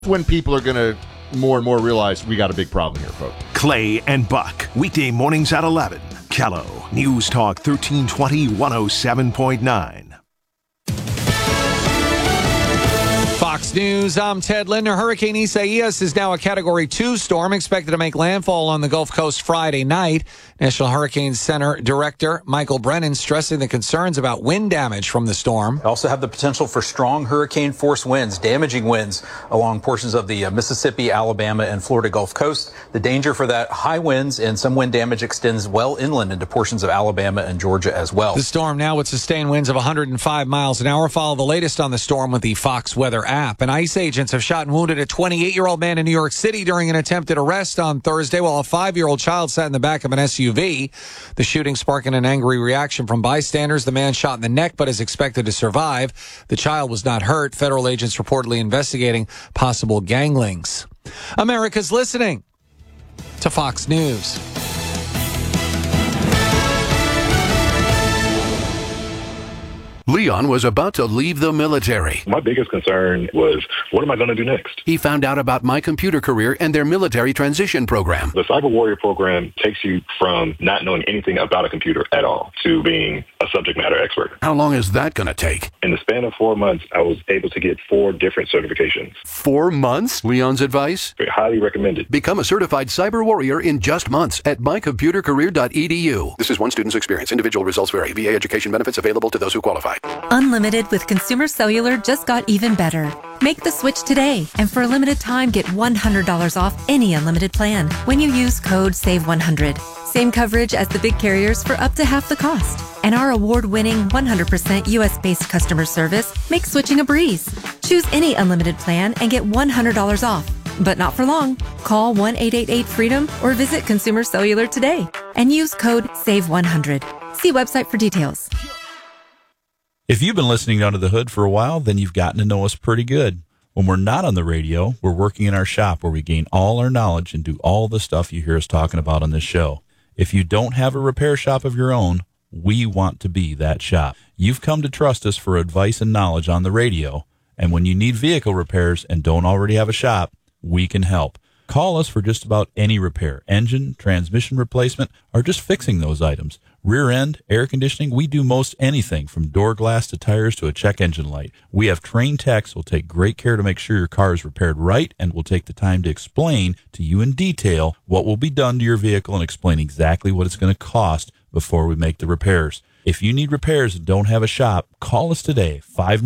when people are going to more and more realize we got a big problem here, folks. Clay and Buck, weekday mornings at 11. Kello, News Talk 1320, 107.9. Fox News, I'm Ted Linder. Hurricane Isaias is now a Category 2 storm expected to make landfall on the Gulf Coast Friday night. National Hurricane Center Director Michael Brennan stressing the concerns about wind damage from the storm. Also have the potential for strong hurricane-force winds, damaging winds along portions of the Mississippi, Alabama, and Florida Gulf Coast. The danger for that, high winds and some wind damage extends well inland into portions of Alabama and Georgia as well. The storm now would sustain winds of 105 miles an hour. Follow the latest on the storm with the Fox Weather app. And ICE agents have shot and wounded a 28-year-old man in New York City during an attempted arrest on Thursday while a 5-year-old child sat in the back of an SUV. The shooting sparking an angry reaction from bystanders. The man shot in the neck but is expected to survive. The child was not hurt. Federal agents reportedly investigating possible gang links. America's listening to Fox News. Leon was about to leave the military. My biggest concern was, what am I going to do next? He found out about My Computer Career and their military transition program. The Cyber Warrior program takes you from not knowing anything about a computer at all to being a subject matter expert. How long is that going to take? In the span of 4 months, I was able to get 4 different certifications. 4 months? Leon's advice? Highly recommended. Become a certified cyber warrior in just months at mycomputercareer.edu. This is one student's experience. Individual results vary. VA education benefits available to those who qualify. Unlimited with Consumer Cellular just got even better. Make the switch today, and for a limited time, get $100 off any unlimited plan when you use code SAVE100. Same coverage as the big carriers for up to half the cost. And our award-winning 100% U.S.-based customer service makes switching a breeze. Choose any unlimited plan and get $100 off. But not for long. Call 1-888-FREEDOM or visit Consumer Cellular today and use code SAVE100. See website for details. If you've been listening Under the Hood for a while, then you've gotten to know us pretty good. When we're not on the radio, we're working in our shop where we gain all our knowledge and do all the stuff you hear us talking about on this show. If you don't have a repair shop of your own, we want to be that shop. You've come to trust us for advice and knowledge on the radio, and when you need vehicle repairs and don't already have a shop, we can help. Call us for just about any repair, engine, transmission replacement, or just fixing those items. Rear end, air conditioning, we do most anything from door glass to tires to a check engine light. We have trained techs who will take great care to make sure your car is repaired right and will take the time to explain to you in detail what will be done to your vehicle and explain exactly what it's going to cost before we make the repairs. If you need repairs and don't have a shop, call us today,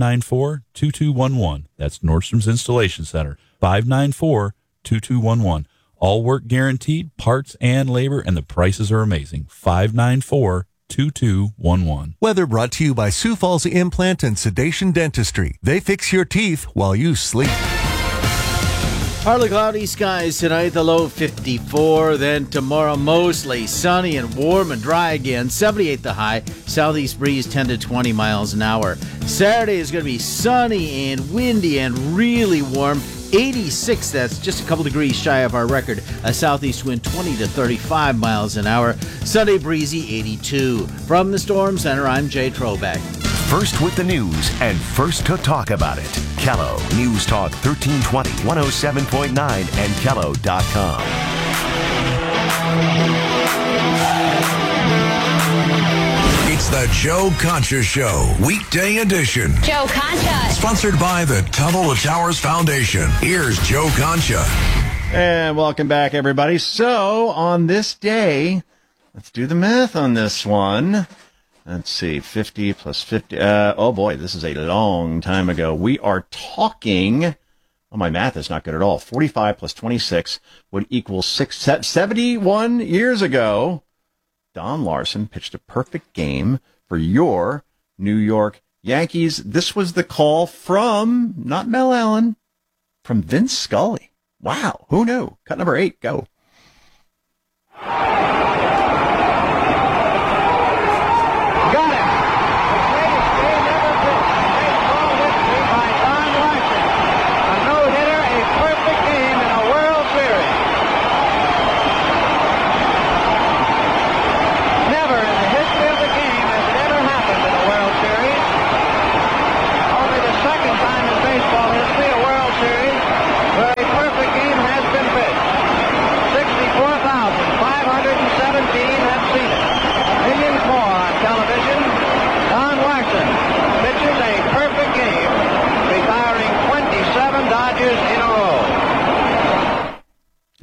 594-2211. That's Nordstrom's Installation Center, 594-2211. All work guaranteed, parts and labor, and the prices are amazing. 594-2211. Weather brought to you by Sioux Falls Implant and Sedation Dentistry. They fix your teeth while you sleep. Partly cloudy skies tonight, the low 54. Then tomorrow, mostly sunny and warm and dry again. 78 the high. Southeast breeze 10 to 20 miles an hour. Saturday is going to be sunny and windy and really warm. 86, that's just a couple degrees shy of our record. A southeast wind 20 to 35 miles an hour. Sunday breezy 82. From the Storm Center, I'm Jay Trobeck. First with the news and first to talk about it. Kello, News Talk 1320, 107.9 and Kello.com. It's the Joe Concha Show, weekday edition. Joe Concha. Sponsored by the Tunnel to Towers Foundation. Here's Joe Concha. And welcome back, everybody. So, on this day, let's do the math on this one. Let's see, 50 plus 50. Oh, boy, this is a long time ago. We are talking, oh, my math is not good at all. 45 plus 26 would equal 71 years ago. Don Larson pitched a perfect game for your New York Yankees. This was the call from, not Mel Allen, from Vince Scully. Wow, who knew? Cut number 8, go.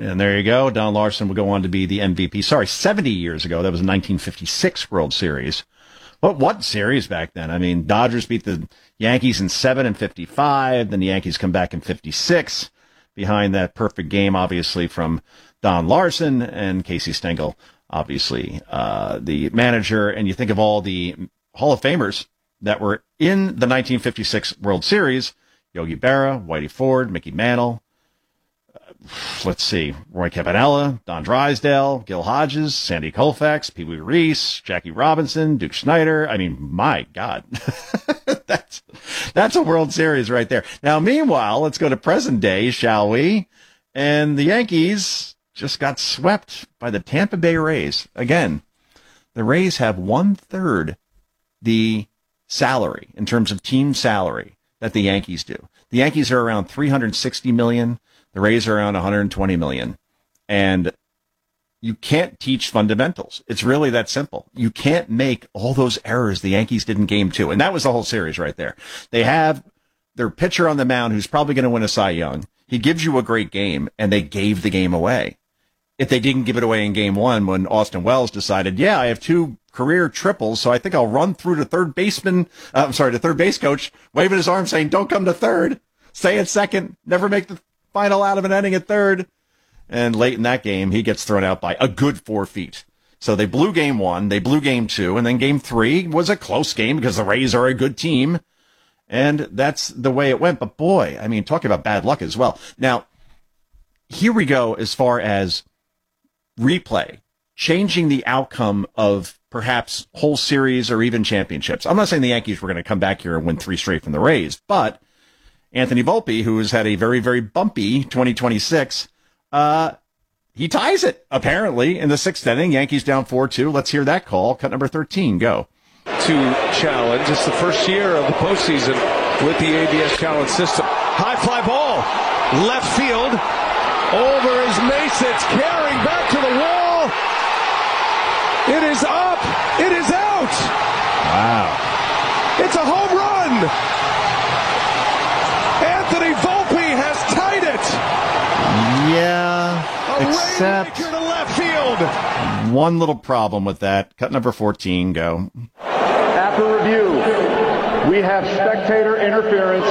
And there you go. Don Larson will go on to be the MVP. Sorry, 70 years ago. That was a 1956 World Series. What series back then? I mean, Dodgers beat the Yankees in 7 and 55. Then the Yankees come back in 56 behind that perfect game, obviously, from Don Larson and Casey Stengel, obviously, the manager. And you think of all the Hall of Famers that were in the 1956 World Series: Yogi Berra, Whitey Ford, Mickey Mantle. Let's see, Roy Campanella, Don Drysdale, Gil Hodges, Sandy Koufax, Pee Wee Reese, Jackie Robinson, Duke Snider. I mean, my God, that's a World Series right there. Now, meanwhile, let's go to present day, shall we? And the Yankees just got swept by the Tampa Bay Rays. Again, the Rays have 1/3 the salary in terms of team salary that the Yankees do. The Yankees are around $360 million. The Rays are around $120 million. And you can't teach fundamentals. It's really that simple. You can't make all those errors the Yankees did in Game 2. And that was the whole series right there. They have their pitcher on the mound who's probably going to win a Cy Young. He gives you a great game, and they gave the game away. If they didn't give it away in Game 1 when Austin Wells decided, yeah, I have 2 career triples, so I think I'll run through to third base coach, waving his arm saying, don't come to third. Stay at second. Never make the final out of an inning at third. And late in that game, he gets thrown out by a good 4 feet. So they blew Game 1, they blew Game 2, and then Game 3 was a close game because the Rays are a good team. And that's the way it went. But boy, I mean, talking about bad luck as well. Now, here we go as far as replay, changing the outcome of perhaps whole series or even championships. I'm not saying the Yankees were going to come back here and win 3 straight from the Rays, but Anthony Volpe, who has had a very, very bumpy 2026, he ties it, apparently, in the 6th inning. Yankees down 4-2. Let's hear that call. Cut number 13. Go. To challenge. It's the first year of the postseason with the ABS challenge system. High fly ball. Left field. Over is Mace. It's carrying back to the wall. It is up. It is out. Wow. It's a home run. Anthony Volpe has tied it. Yeah, except to left field. One little problem with that. Cut number 14, go. After review, we have spectator interference.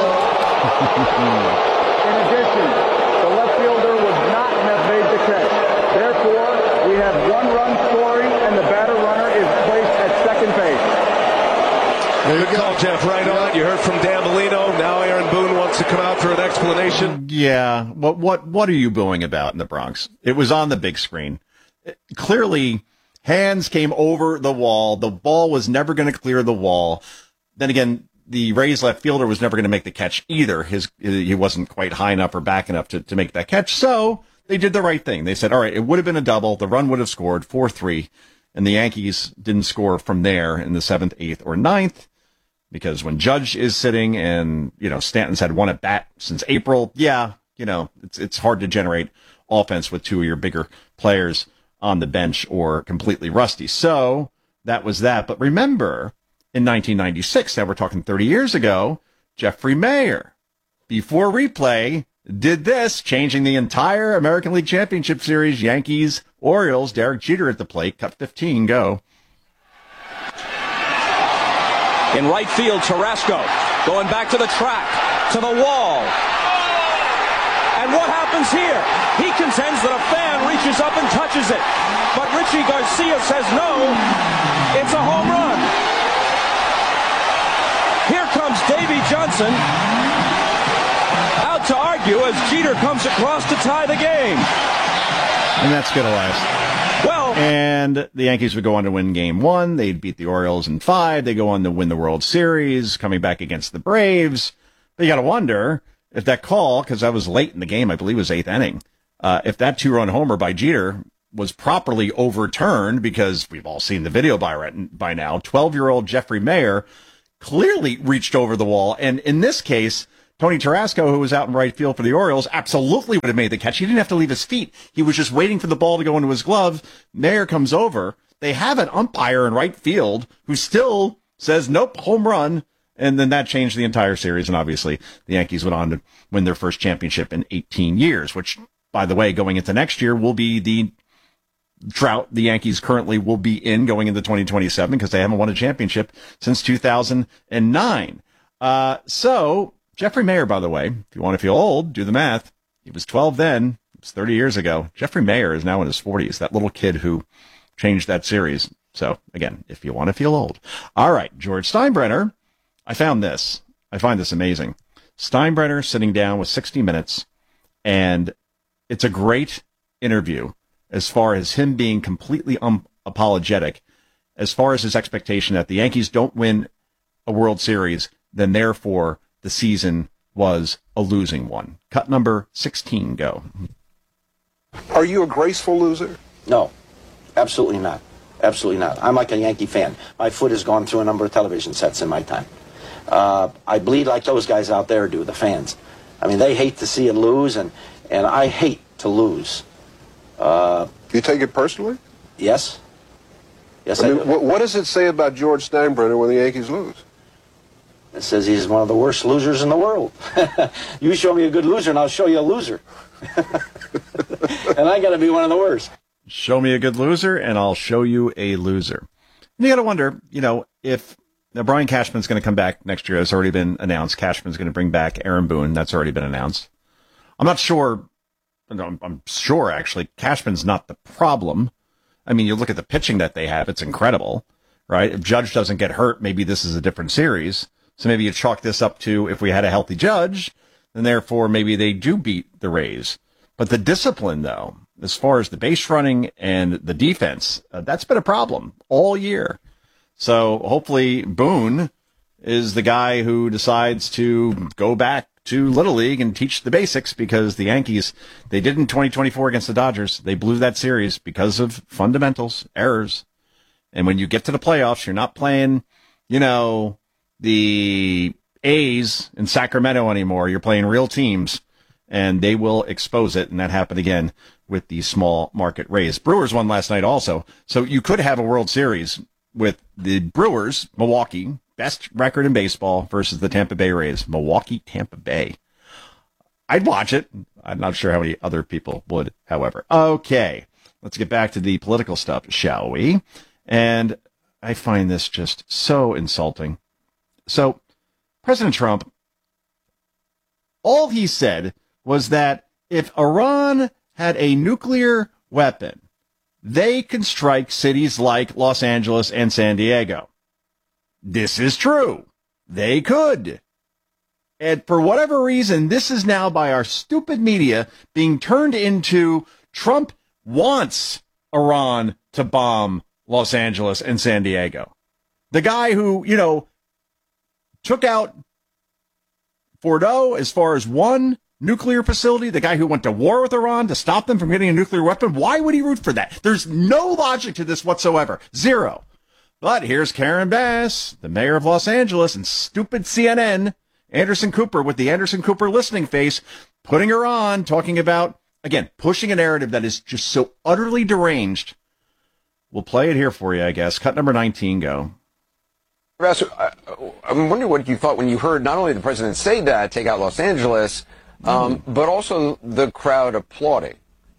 In addition, the left fielder would not have made the catch. Therefore, we have 1-run scoring, and the batter runner is placed at second base. Good call, Jeff. Right on. You heard from Dan Molino. Now Aaron Boone wants to come out for an explanation. Yeah. What are you booing about in the Bronx? It was on the big screen. Clearly, hands came over the wall. The ball was never going to clear the wall. Then again, the Rays left fielder was never going to make the catch either. He wasn't quite high enough or back enough to make that catch. So they did the right thing. They said, all right, it would have been a double. The run would have scored 4-3. And the Yankees didn't score from there in the 7th, 8th, or 9th. Because when Judge is sitting and, Stanton's had 1 at bat since April, it's hard to generate offense with 2 of your bigger players on the bench or completely rusty. So that was that. But remember, in 1996, now we're talking 30 years ago, Jeffrey Mayer, before replay, did this, changing the entire American League Championship Series, Yankees, Orioles, Derek Jeter at the plate. Cut 15, go. In right field, Tarasco going back to the track, to the wall. And what happens here? He contends that a fan reaches up and touches it. But Richie Garcia says no, it's a home run. Here comes Davey Johnson out to argue as Jeter comes across to tie the game. And that's going to last. And the Yankees would go on to win Game 1. They'd beat the Orioles in 5. They go on to win the World Series, coming back against the Braves. But you got to wonder if that call, because that was late in the game, I believe it was 8th inning, if that 2-run homer by Jeter was properly overturned, because we've all seen the video by now. 12-year-old Jeffrey Mayer clearly reached over the wall. And in this case, Tony Tarasco, who was out in right field for the Orioles, absolutely would have made the catch. He didn't have to leave his feet. He was just waiting for the ball to go into his glove. Mayer comes over. They have an umpire in right field who still says, nope, home run. And then that changed the entire series. And obviously the Yankees went on to win their first championship in 18 years, which by the way, going into next year will be the drought the Yankees currently will be in going into 2027 because they haven't won a championship since 2009. So Jeffrey Mayer, by the way, if you want to feel old, do the math. He was 12 then. It was 30 years ago. Jeffrey Mayer is now in his 40s, that little kid who changed that series. So again, if you want to feel old. All right, George Steinbrenner. I find this amazing. Steinbrenner sitting down with 60 Minutes, and it's a great interview as far as him being completely unapologetic, as far as his expectation that the Yankees don't win a World Series, then therefore the season was a losing one. Cut number 16, go. Are you a graceful loser? No, absolutely not. Absolutely not. I'm like a Yankee fan. My foot has gone through a number of television sets in my time. I bleed like those guys out there do, the fans. I mean, they hate to see it lose, and I hate to lose. You take it personally? Yes. Yes, I I mean, do. what does it say about George Steinbrenner when the Yankees lose? It says he's one of the worst losers in the world. You show me a good loser, and I'll show you a loser. And I got to be one of the worst. Show me a good loser, and I'll show you a loser. And you got to wonder, if now Brian Cashman's going to come back next year. It's already been announced. Cashman's going to bring back Aaron Boone. That's already been announced. I'm not sure. No, I'm sure, actually, Cashman's not the problem. I mean, you look at the pitching that they have. It's incredible, right? If Judge doesn't get hurt, maybe this is a different series. So maybe you chalk this up to if we had a healthy Judge, then therefore maybe they do beat the Rays. But the discipline, though, as far as the base running and the defense, that's been a problem all year. So hopefully Boone is the guy who decides to go back to Little League and teach the basics, because the Yankees, they did in 2024 against the Dodgers. They blew that series because of fundamentals, errors. And when you get to the playoffs, you're not playing, the A's in Sacramento anymore. You're playing real teams, and they will expose it. And that happened again with the small market Rays. Brewers won last night also. So you could have a World Series with the Brewers, Milwaukee, best record in baseball, versus the Tampa Bay Rays. Milwaukee, Tampa Bay. I'd watch it. I'm not sure how many other people would, however. Okay, let's get back to the political stuff, shall we? And I find this just so insulting. So, President Trump, all he said was that if Iran had a nuclear weapon, they can strike cities like Los Angeles and San Diego. This is true. They could. And for whatever reason, this is now by our stupid media being turned into Trump wants Iran to bomb Los Angeles and San Diego. The guy who, took out Fordo as far as one nuclear facility, the guy who went to war with Iran to stop them from getting a nuclear weapon. Why would he root for that? There's no logic to this whatsoever. Zero. But here's Karen Bass, the mayor of Los Angeles, and stupid CNN, Anderson Cooper with the Anderson Cooper listening face, putting her on, talking about, again, pushing a narrative that is just so utterly deranged. We'll play it here for you, I guess. Cut number 19, go. I'm wondering what you thought when you heard not only the president say that, take out Los Angeles, but also the crowd applauding.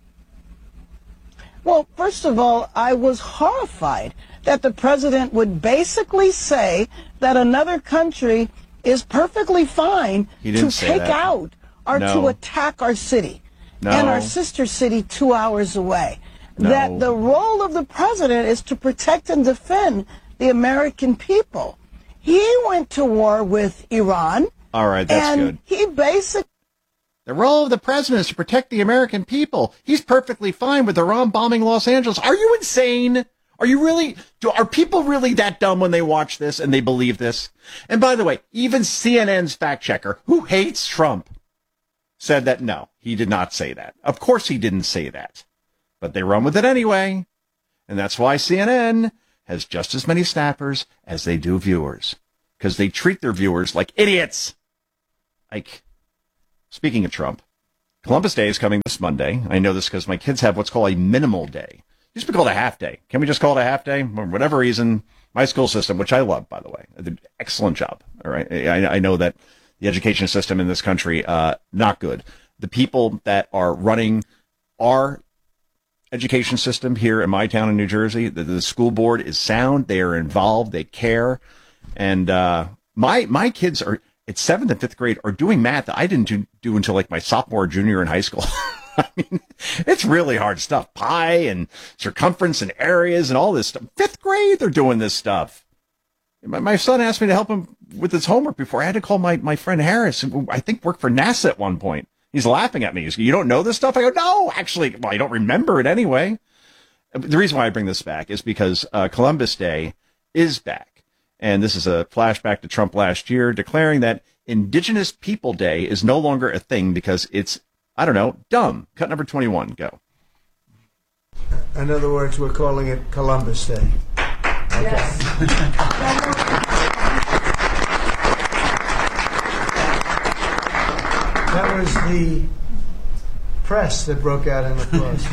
Well, first of all, I was horrified that the president would basically say that another country is perfectly fine to take out or to attack our city and our sister city 2 hours away. That the role of the president is to protect and defend the American people. He went to war with Iran. All right, that's good. He basically... The role of the president is to protect the American people. He's perfectly fine with Iran bombing Los Angeles. Are you insane? Are you really... Are people really that dumb when they watch this and they believe this? And by the way, even CNN's fact checker, who hates Trump, said that no, he did not say that. Of course he didn't say that. But they run with it anyway. And that's why CNN has just as many snappers as they do viewers, because they treat their viewers like idiots. Like, speaking of Trump, Columbus Day is coming this Monday. I know this because my kids have what's called a minimal day. It used to be called a half day. Can we just call it a half day? For whatever reason, my school system, which I love, by the way, did an excellent job. All right. I know that the education system in this country, not good. The people that are running our education system here in my town in New Jersey, the school board is sound. They are involved. They care. And my kids are at 7th and 5th grade are doing math that I didn't do until like my sophomore or junior in high school. I mean, it's really hard stuff. Pi and circumference and areas and all this stuff. 5th grade, they're doing this stuff. My son asked me to help him with his homework before. I had to call my friend Harris, who I think worked for NASA at one point. He's laughing at me. He's, you don't know this stuff? I go, no, actually, well, I don't remember it anyway. The reason why I bring this back is because Columbus Day is back. And this is a flashback to Trump last year declaring that Indigenous People Day is no longer a thing because it's, I don't know, dumb. Cut number 21, go. In other words, we're calling it Columbus Day. Okay. Yes. That was the press that broke out in applause.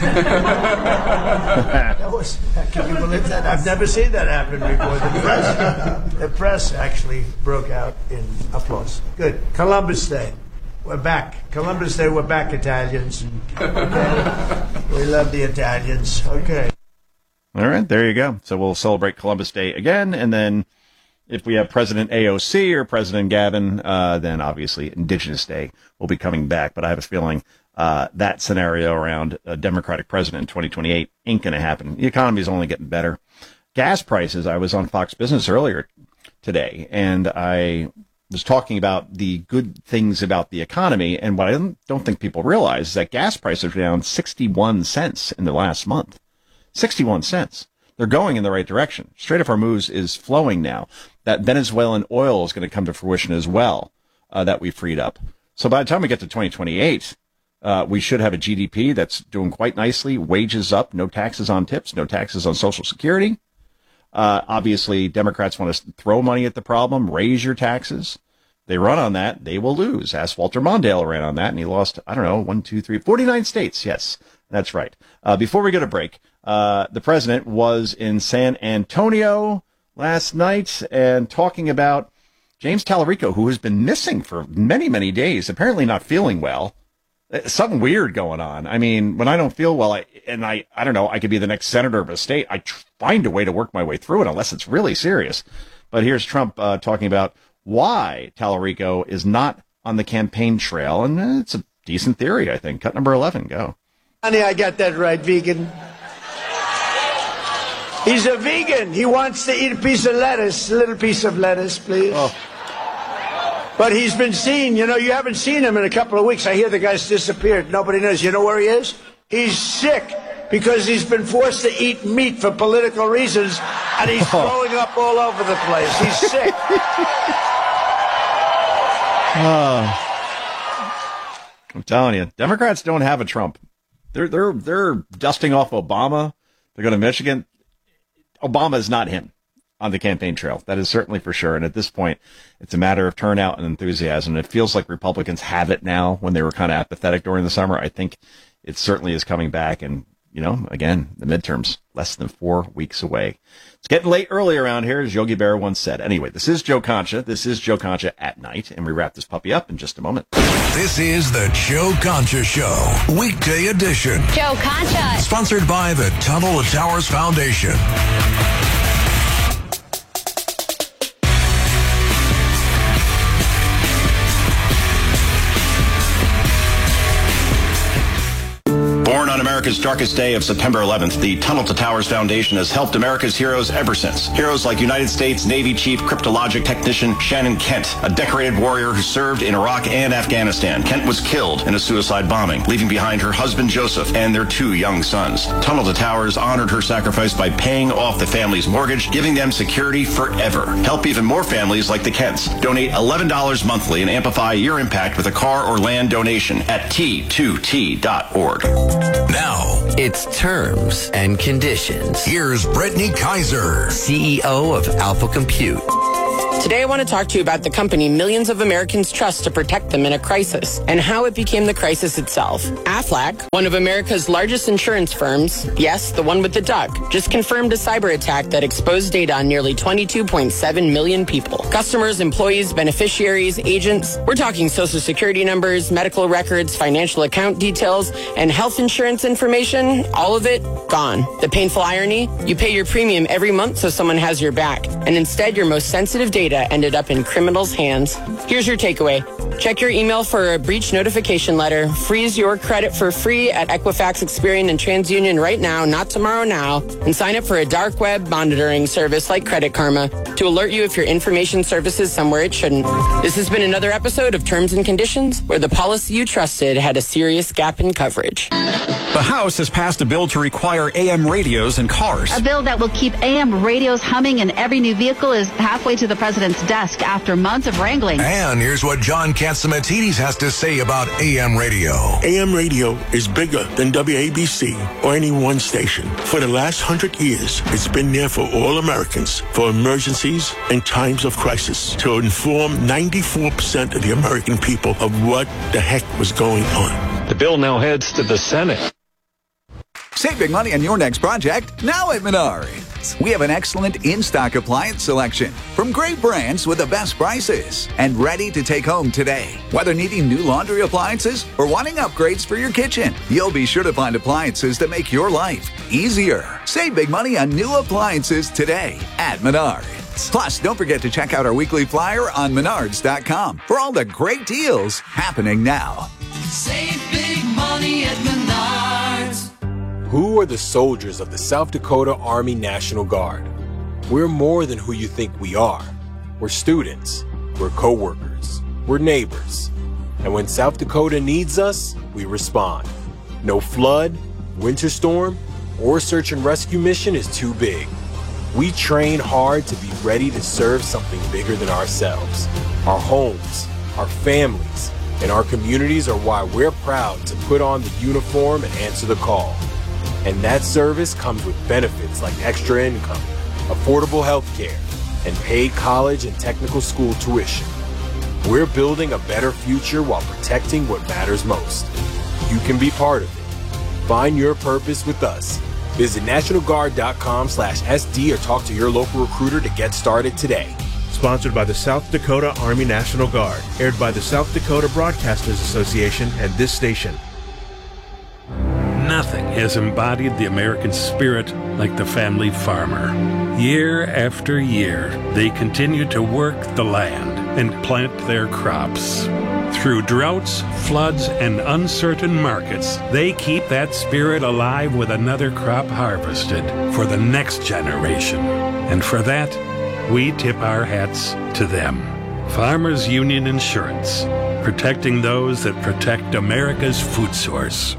That was, can you believe that? I've never seen that happen before. The press actually broke out in applause. Good. Columbus Day. We're back. Columbus Day, we're back, Italians. Okay. We love the Italians. Okay. All right, there you go. So we'll celebrate Columbus Day again, and then if we have President AOC or President Gavin, then obviously Indigenous Day will be coming back. But I have a feeling that scenario around a Democratic president in 2028 ain't going to happen. The economy is only getting better. Gas prices, I was on Fox Business earlier today, and I was talking about the good things about the economy, and what I don't think people realize is that gas prices are down 61 cents in the last month. 61 cents. They're going in the right direction. Strait of Hormuz is flowing now. That Venezuelan oil is going to come to fruition as well, that we freed up. So by the time we get to 2028, we should have a GDP that's doing quite nicely. Wages up, no taxes on tips, no taxes on Social Security. Obviously, Democrats want to throw money at the problem, raise your taxes. They run on that, they will lose. Ask Walter Mondale ran on that, and he lost, 49 states. Yes, that's right. Before we go to break, the president was in San Antonio last night and talking about James Tallarico, who has been missing for many, many days, apparently not feeling well. Something weird going on. I mean, when I don't feel well, I don't know, I could be the next senator of a state. I find a way to work my way through it unless it's really serious. But here's Trump talking about why Tallarico is not on the campaign trail. And it's a decent theory, I think. Cut number 11, go. Honey, I got that right, vegan. He's a vegan. He wants to eat a piece of lettuce, a little piece of lettuce, please. Oh. But he's been seen, you haven't seen him in a couple of weeks. I hear the guy's disappeared. Nobody knows. You know where he is? He's sick because he's been forced to eat meat for political reasons, and he's throwing up all over the place. He's sick. I'm telling you, Democrats don't have a Trump. They're dusting off Obama. They're going to Michigan. Obama is not him on the campaign trail. That is certainly for sure. And at this point, it's a matter of turnout and enthusiasm. It feels like Republicans have it now when they were kind of apathetic during the summer. I think it certainly is coming back. And, again, the midterms less than 4 weeks away. It's getting late early around here, as Yogi Berra once said. Anyway, this is Joe Concha. This is Joe Concha at Night. And we wrap this puppy up in just a moment. This is the Joe Concha Show, weekday edition. Joe Concha. Sponsored by the Tunnel to Towers Foundation. Born on America's darkest day of September 11th, the Tunnel to Towers Foundation has helped America's heroes ever since. Heroes like United States Navy Chief Cryptologic Technician Shannon Kent, a decorated warrior who served in Iraq and Afghanistan. Kent was killed in a suicide bombing, leaving behind her husband Joseph and their 2 young sons. Tunnel to Towers honored her sacrifice by paying off the family's mortgage, giving them security forever. Help even more families like the Kents. Donate $11 monthly and amplify your impact with a car or land donation at T2T.org. Now, it's terms and conditions. Here's Brittany Kaiser, CEO of Alpha Compute. To Today I want to talk to you about the company millions of Americans trust to protect them in a crisis and how it became the crisis itself. Aflac, one of America's largest insurance firms, yes, the one with the duck, just confirmed a cyber attack that exposed data on nearly 22.7 million people. Customers, employees, beneficiaries, agents. We're talking social security numbers, medical records, financial account details, and health insurance information. All of it gone. The painful irony? You pay your premium every month so someone has your back, and instead your most sensitive data ended up in criminals' hands. Here's your takeaway. Check your email for a breach notification letter. Freeze your credit for free at Equifax, Experian, and TransUnion right now, not tomorrow now, and sign up for a dark web monitoring service like Credit Karma to alert you if your information surfaces somewhere it shouldn't. This has been another episode of Terms and Conditions, where the policy you trusted had a serious gap in coverage. The House has passed a bill to require AM radios in cars. A bill that will keep AM radios humming in every new vehicle is halfway to the president's desk after months of wrangling. And here's what John Catsimatidis has to say about AM radio. AM radio is bigger than WABC or any one station. For the last 100 years, it's been there for all Americans, for emergencies and times of crisis, to inform 94% of the American people of what the heck was going on. The bill now heads to the Senate. Save big money on your next project now at Menards. We have an excellent in-stock appliance selection from great brands with the best prices and ready to take home today. Whether needing new laundry appliances or wanting upgrades for your kitchen, you'll be sure to find appliances that make your life easier. Save big money on new appliances today at Menards. Plus, don't forget to check out our weekly flyer on Menards.com for all the great deals happening now. Save big money at Menards. Who are the soldiers of the South Dakota Army National Guard? We're more than who you think we are. We're students. We're co-workers. We're neighbors. And when South Dakota needs us, we respond. No flood, winter storm, or search and rescue mission is too big. We train hard to be ready to serve something bigger than ourselves. Our homes, our families, and our communities are why we're proud to put on the uniform and answer the call. And that service comes with benefits like extra income, affordable health care, and paid college and technical school tuition. We're building a better future while protecting what matters most. You can be part of it. Find your purpose with us. Visit NationalGuard.com/SD or talk to your local recruiter to get started today. Sponsored by the South Dakota Army National Guard. Aired by the South Dakota Broadcasters Association and this station. Nothing has embodied the American spirit like the family farmer. Year after year, they continue to work the land and plant their crops. Through droughts, floods, and uncertain markets, they keep that spirit alive with another crop harvested for the next generation. And for that, we tip our hats to them. Farmers Union Insurance, protecting those that protect America's food source.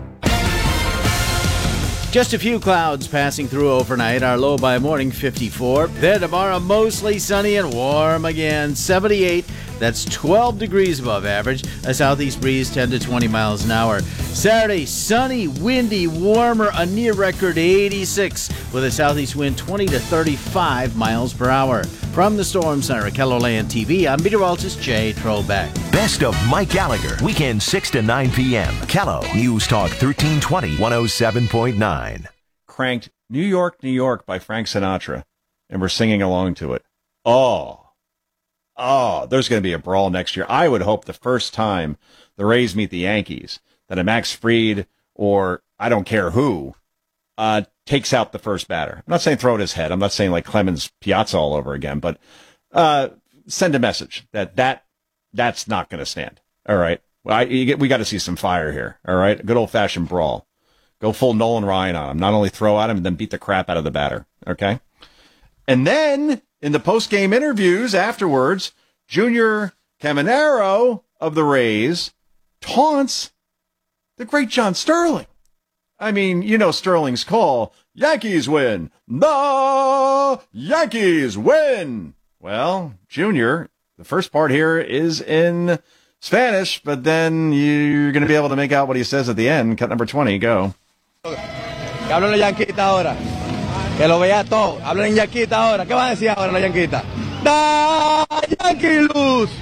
Just a few clouds passing through overnight. Our low by morning 54. Then tomorrow mostly sunny and warm again. 78. That's 12 degrees above average. A southeast breeze 10 to 20 miles an hour. Saturday, sunny, windy, warmer, a near record 86 with a southeast wind 20 to 35 miles per hour. From the Storm Center at KELOLAND TV, I'm meteorologist Jay Trobeck. Best of Mike Gallagher, weekend 6 to 9 p.m. Kello, News Talk 1320, 107.9. Cranked New York, New York by Frank Sinatra, and we're singing along to it. Oh, there's going to be a brawl next year. I would hope the first time the Rays meet the Yankees, that a Max Fried or I don't care who takes out the first batter. I'm not saying throw at his head. I'm not saying like Clemens Piazza all over again, but send a message that's not going to stand. All right. We got to see some fire here. All right. A good old fashioned brawl. Go full Nolan Ryan on him. Not only throw at him, and then beat the crap out of the batter. Okay. And then in the post game interviews afterwards, Junior Caminero of the Rays taunts the great John Sterling. I mean, you know Sterling's call, Yankees win. The Yankees win. Well, Junior, the first part here is in Spanish, but then you're going to be able to make out what he says at the end. Cut number 20, go. Que hablen los yanquistas ahora. Que lo vea todo. Hablen en yanquita ahora. ¿Qué van a decir ahora los yanquistas? The Yankees lose.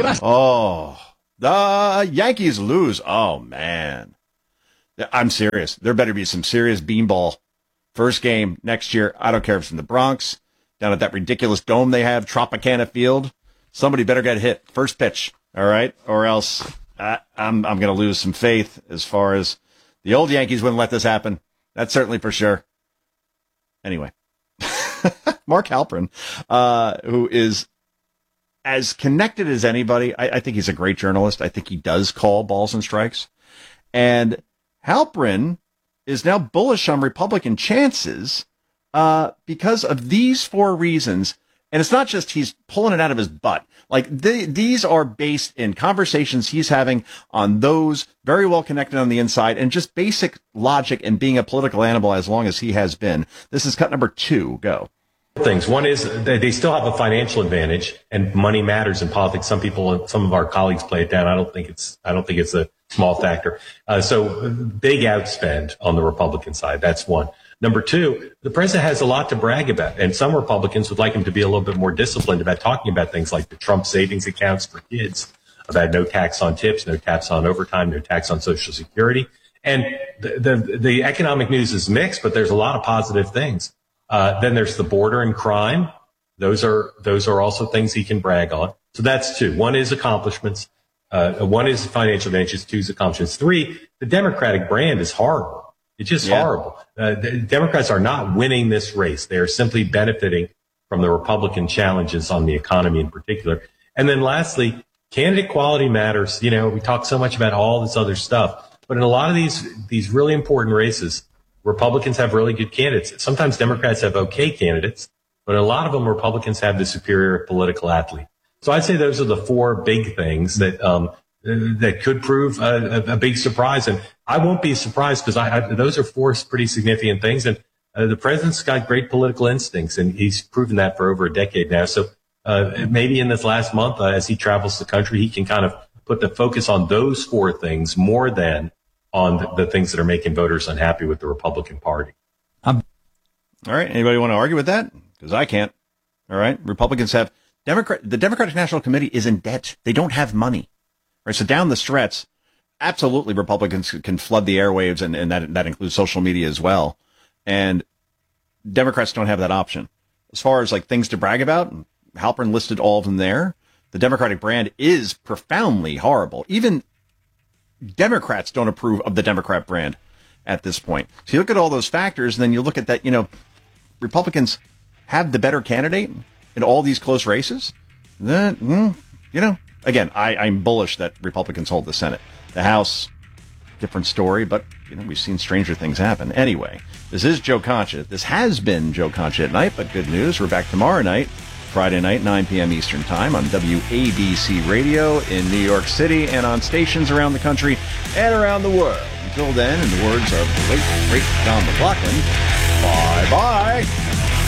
Oh, the Yankees lose. Oh, man. I'm serious. There better be some serious beanball. First game next year. I don't care if it's in the Bronx, down at that ridiculous dome they have, Tropicana Field. Somebody better get hit. First pitch. All right. Or else I'm going to lose some faith as far as the old Yankees wouldn't let this happen. That's certainly for sure. Anyway, Mark Halperin, who is as connected as anybody. I think he's a great journalist. I think he does call balls and strikes. And Halperin is now bullish on Republican chances because of these four reasons. And it's not just he's pulling it out of his butt. Like these are based in conversations he's having on those very well connected on the inside and just basic logic and being a political animal as long as he has been. This is cut number 2. Go. Things. One is they still have a financial advantage, and money matters in politics. Some of our colleagues play it down. I don't think it's a small factor. So big outspend on the Republican side. That's one. Number 2, the president has a lot to brag about, and some Republicans would like him to be a little bit more disciplined about talking about things like the Trump savings accounts for kids, about no tax on tips, no tax on overtime, no tax on Social Security. And the economic news is mixed, but there's a lot of positive things. Then there's the border and crime. Those are also things he can brag on. So that's 2. 1 is accomplishments. 1 is financial advantages. 2 is accomplishments. 3, the Democratic brand is horrible. It's just horrible. The Democrats are not winning this race. They are simply benefiting from the Republican challenges on the economy in particular. And then lastly, candidate quality matters. You know, we talk so much about all this other stuff, but in a lot of these really important races, Republicans have really good candidates. Sometimes Democrats have okay candidates, but a lot of them, Republicans have the superior political athlete. So I'd say those are the 4 big things that could prove a big surprise. And I won't be surprised because those are 4 pretty significant things. And the president's got great political instincts, and he's proven that for over a decade now. So maybe in this last month, as he travels the country, he can kind of put the focus on those 4 things more than on the things that are making voters unhappy with the Republican Party. All right. Anybody want to argue with that? Because I can't. All right. Republicans have the Democratic National Committee is in debt. They don't have money. Right. So down the stretch, absolutely Republicans can flood the airwaves, and that includes social media as well. And Democrats don't have that option. As far as like things to brag about, Halperin listed all of them there. The Democratic brand is profoundly horrible. Even Democrats don't approve of the Democrat brand at this point. So you look at all those factors, and then you look at that, Republicans have the better candidate in all these close races. Then, again, I'm bullish that Republicans hold the Senate. The House, different story, but, we've seen stranger things happen. Anyway, this is Joe Concha. This has been Joe Concha at Night, but good news. We're back tomorrow night, Friday night, 9 p.m. Eastern Time on WABC Radio in New York City and on stations around the country and around the world. Until then, in the words of the late, great Don McLaughlin, bye-bye.